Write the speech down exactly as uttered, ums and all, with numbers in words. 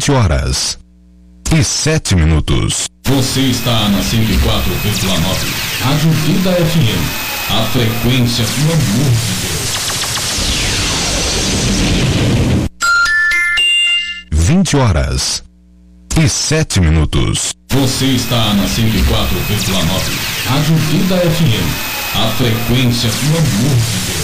vinte horas e sete minutos. Você está na cento e quatro vírgula nove. Rádio Vida F M. A frequência do amor de Deus. vinte horas e sete minutos. Você está na cento e quatro vírgula nove. Rádio Vida F M. A frequência do amor de Deus.